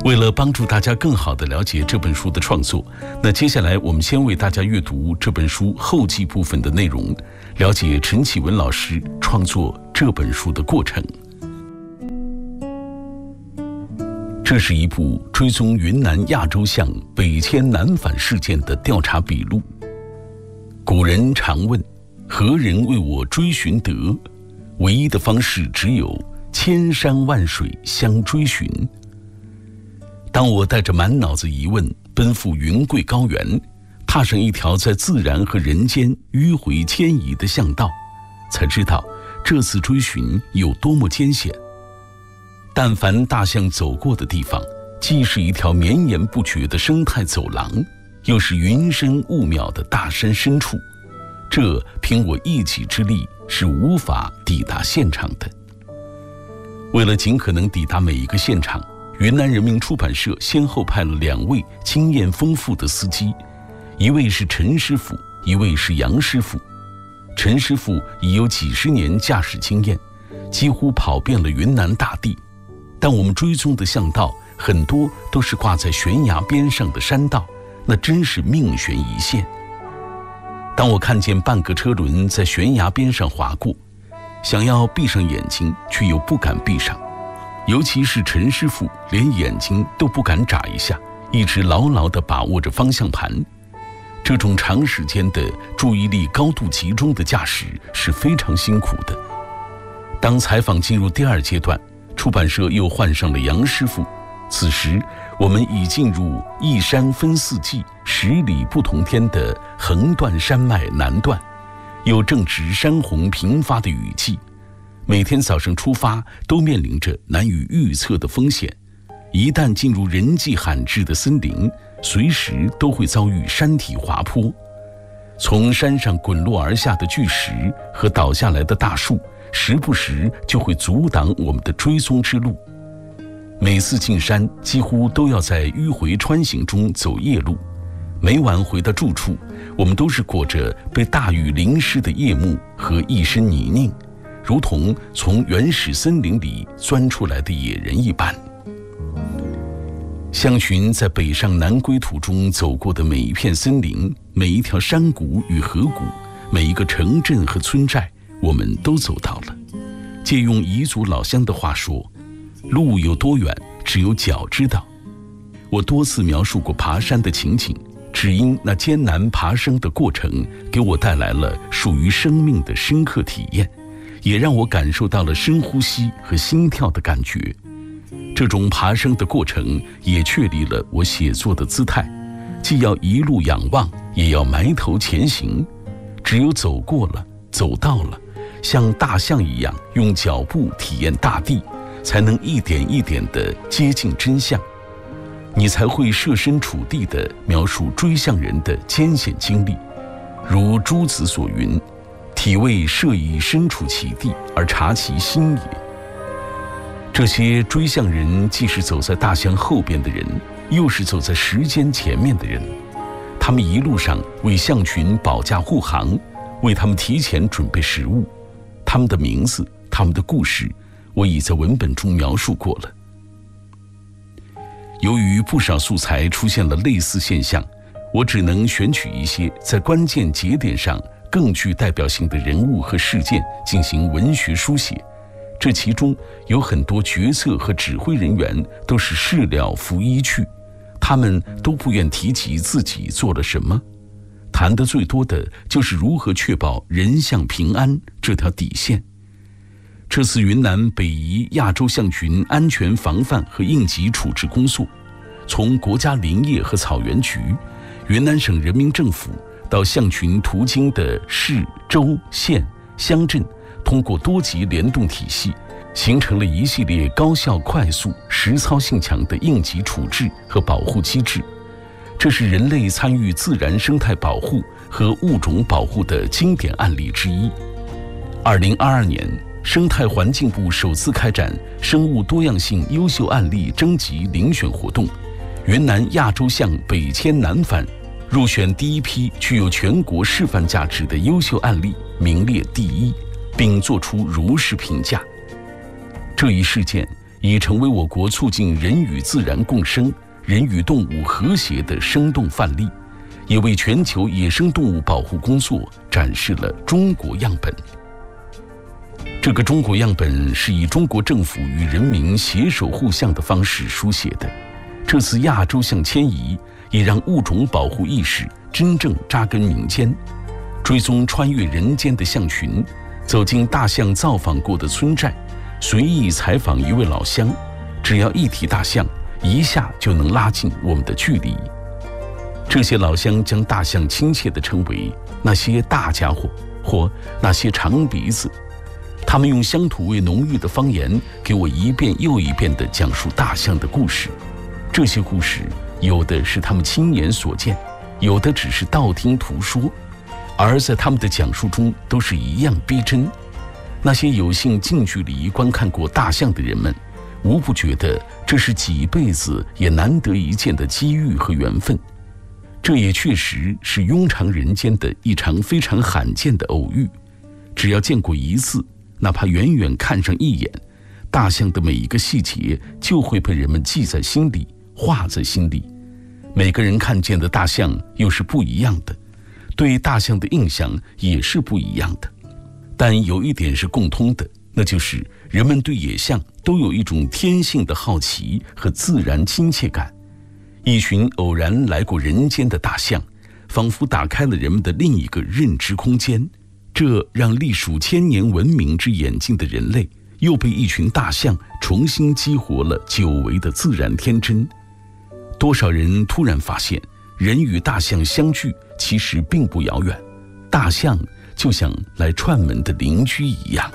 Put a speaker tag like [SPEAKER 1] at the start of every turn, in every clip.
[SPEAKER 1] 为了帮助大家更好地了解这本书的创作，那接下来我们先为大家阅读这本书后记部分的内容，了解陈启文老师创作这本书的过程。这是一部追踪云南亚洲象北迁南返事件的调查笔录。古人常问，何人为我追寻得？唯一的方式只有千山万水相追寻。当我带着满脑子疑问奔赴云贵高原，踏上一条在自然和人间迂回迁移的巷道，才知道这次追寻有多么艰险。但凡大象走过的地方，既是一条绵延不绝的生态走廊，又是云深雾渺的大山深处，这凭我一己之力是无法抵达现场的。为了尽可能抵达每一个现场，云南人民出版社先后派了2位经验丰富的司机，一位是陈师傅，一位是杨师傅。陈师傅已有几十年驾驶经验，几乎跑遍了云南大地，但我们追踪的巷道很多都是挂在悬崖边上的山道，那真是命悬一线。当我看见半个车轮在悬崖边上划过，想要闭上眼睛，却又不敢闭上。尤其是陈师傅连眼睛都不敢眨一下，一直牢牢地把握着方向盘。这种长时间的注意力高度集中的驾驶是非常辛苦的。当采访进入第2阶段，出版社又换上了杨师傅。此时我们已进入一山分4季，10里不同天的横断山脉南段，又正值山洪频发的雨季，每天早上出发都面临着难以预测的风险。一旦进入人迹罕至的森林，随时都会遭遇山体滑坡。从山上滚落而下的巨石和倒下来的大树，时不时就会阻挡我们的追踪之路。每次进山几乎都要在迂回穿行中走夜路，每晚回到住处，我们都是裹着被大雨淋湿的叶幕和一身泥泞，如同从原始森林里钻出来的野人一般。象群在北上南归途中走过的每一片森林，每一条山谷与河谷，每一个城镇和村寨，我们都走到了。借用彝族老乡的话说，路有多远，只有脚知道。我多次描述过爬山的情景，只因那艰难爬升的过程给我带来了属于生命的深刻体验，也让我感受到了深呼吸和心跳的感觉。这种爬升的过程也确立了我写作的姿态，既要一路仰望，也要埋头前行。只有走过了，走到了，像大象一样用脚步体验大地，才能一点一点地接近真相，你才会设身处地地描述追象人的艰险经历。如朱子所云，体味设以身处其地而察其心也。这些追象人既是走在大象后边的人，又是走在时间前面的人，他们一路上为象群保驾护航，为他们提前准备食物。他们的名字，他们的故事，我已在文本中描述过了。由于不少素材出现了类似现象，我只能选取一些在关键节点上更具代表性的人物和事件进行文学书写。这其中有很多角色和指挥人员都是事了拂衣去，他们都不愿提及自己做了什么，谈得最多的就是如何确保人象平安这条底线。这次云南北移亚洲象群安全防范和应急处置工作，从国家林业和草原局、云南省人民政府到象群途经的市、州、县、乡镇，通过多级联动体系，形成了一系列高效、快速、实操性强的应急处置和保护机制。这是人类参与自然生态保护和物种保护的经典案例之一。2022年，生态环境部首次开展生物多样性优秀案例征集遴选活动，云南亚洲象北迁南返入选第一批具有全国示范价值的优秀案例，名列第1，并作出如实评价。这一事件已成为我国促进人与自然共生、人与动物和谐的生动范例，也为全球野生动物保护工作展示了中国样本。这个中国样本是以中国政府与人民携手护象的方式书写的。这次亚洲象迁移也让物种保护意识真正扎根民间，追踪穿越人间的象群，走进大象造访过的村寨，随意采访一位老乡，只要一提大象，一下就能拉近我们的距离。这些老乡将大象亲切地称为那些大家伙或那些长鼻子，他们用乡土味浓郁的方言给我一遍又一遍地讲述大象的故事。这些故事有的是他们亲眼所见，有的只是道听途说，而在他们的讲述中都是一样逼真。那些有幸近距离观看过大象的人们，无不觉得这是几辈子也难得一见的机遇和缘分。这也确实是庸常人间的一场非常罕见的偶遇。只要见过一次，哪怕远远看上一眼，大象的每一个细节就会被人们记在心里，画在心里。每个人看见的大象又是不一样的，对大象的印象也是不一样的。但有一点是共通的，那就是人们对野象都有一种天性的好奇和自然亲切感。一群偶然来过人间的大象，仿佛打开了人们的另一个认知空间，这让历数千年文明之眼镜的人类又被一群大象重新激活了久违的自然天真。多少人突然发现，人与大象相聚其实并不遥远，大象就像来串门的邻居一样。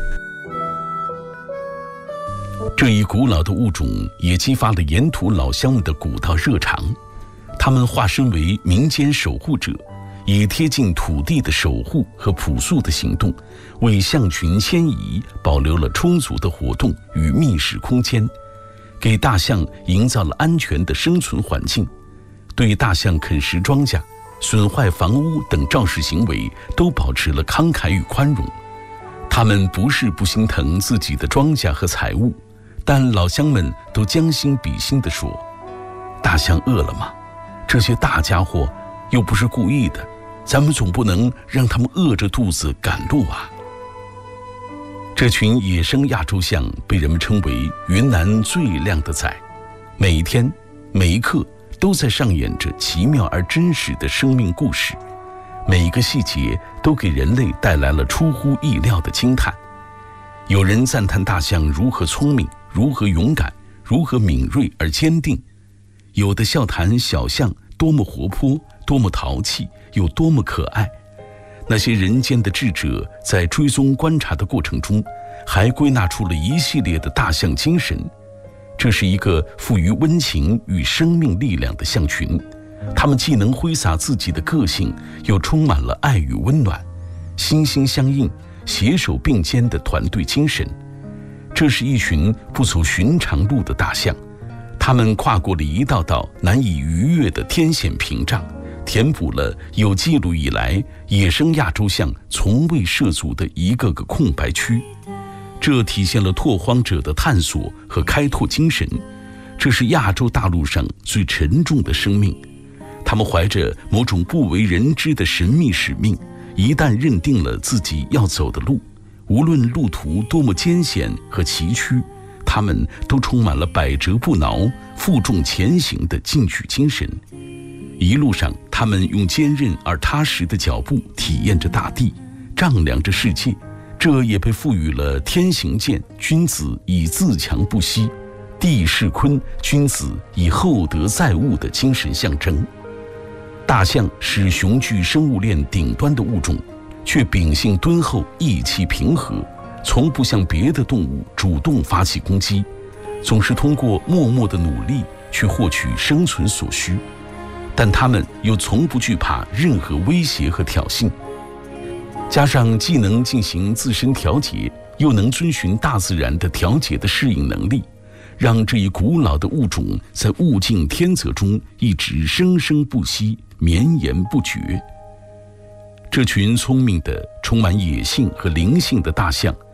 [SPEAKER 1] 这一古老的物种也激发了沿途老乡们的古道热肠，他们化身为民间守护者，以贴近土地的守护和朴素的行动，为象群迁移保留了充足的活动与觅食空间，给大象营造了安全的生存环境。对大象啃食庄稼、损坏房屋等肇事行为都保持了慷慨与宽容。他们不是不心疼自己的庄稼和财物，但老乡们都将心比心地说，大象饿了吗？这些大家伙又不是故意的，咱们总不能让他们饿着肚子赶路啊。这群野生亚洲象被人们称为云南最靓的仔，每一天每一刻都在上演着奇妙而真实的生命故事，每一个细节都给人类带来了出乎意料的惊叹。有人赞叹大象如何聪明，如何勇敢，如何敏锐而坚定；有的笑谈小象多么活泼，多么淘气，有多么可爱。那些人间的智者在追踪观察的过程中，还归纳出了一系列的大象精神。这是一个富于温情与生命力量的象群，他们既能挥洒自己的个性，又充满了爱与温暖，心心相印，携手并肩的团队精神。这是一群不走寻常路的大象，他们跨过了一道道难以逾越的天险屏障，填补了有记录以来野生亚洲象从未涉足的一个个空白区。这体现了拓荒者的探索和开拓精神。这是亚洲大陆上最沉重的生命，他们怀着某种不为人知的神秘使命，一旦认定了自己要走的路，无论路途多么艰险和崎岖，他们都充满了百折不挠、负重前行的进取精神。一路上，他们用坚韧而踏实的脚步体验着大地，丈量着世界。这也被赋予了天行健，君子以自强不息；地势坤，君子以厚德载物的精神象征。大象是雄踞生物链顶端的物种，却秉性敦厚，义气平和，从不向别的动物主动发起攻击，总是通过默默的努力去获取生存所需。但它们又从不惧怕任何威胁和挑衅。加上既能进行自身调节，又能遵循大自然的调节的适应能力，让这一古老的物种在物竞天择中一直生生不息，绵延不绝。这群聪明的、充满野性和灵性的大象，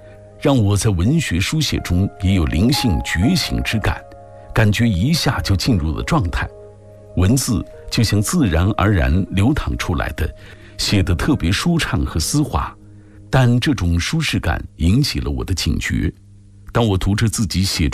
[SPEAKER 1] 让我在文学书写中也有灵性觉醒之感，感觉一下就进入了状态，文字就像自然而然流淌出来的，写得特别舒畅和丝滑。但这种舒适感引起了我的警觉。当我读着自己写